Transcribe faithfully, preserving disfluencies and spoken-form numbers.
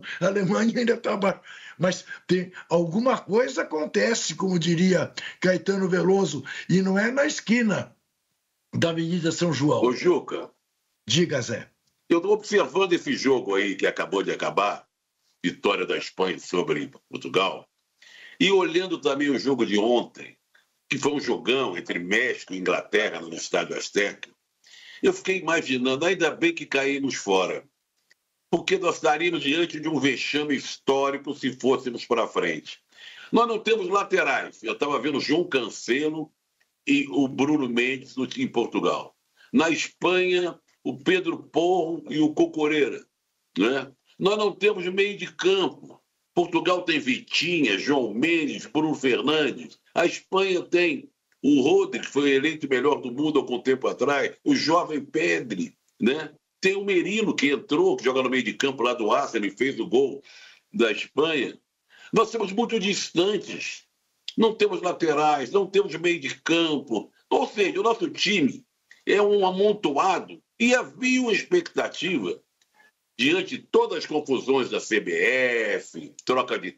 A Alemanha ainda está abaixo. Mas tem, alguma coisa acontece, como diria Caetano Veloso, e não é na esquina da Avenida São João. Ô, Juca. Diga, Zé. Eu estou observando esse jogo aí que acabou de acabar, vitória da Espanha sobre Portugal, e olhando também o jogo de ontem, que foi um jogão entre México e Inglaterra no Estádio Azteca, eu fiquei imaginando, ainda bem que caímos fora, porque nós estaríamos diante de um vexame histórico se fôssemos para frente. Nós não temos laterais. Eu estava vendo o João Cancelo e o Bruno Mendes em Portugal. Na Espanha, o Pedro Porro e o Cocoreira. Né? Nós não temos meio de campo. Portugal tem Vitinha, João Mendes, Bruno Fernandes. A Espanha tem o Rodri, que foi eleito o melhor do mundo há algum tempo atrás, o jovem Pedri, né? Tem o Merino, que entrou, que joga no meio de campo lá do Arsenal e fez o gol da Espanha. Nós somos muito distantes. Não temos laterais, não temos meio de campo. Ou seja, o nosso time é um amontoado. E havia uma expectativa, diante de todas as confusões da C B F, troca de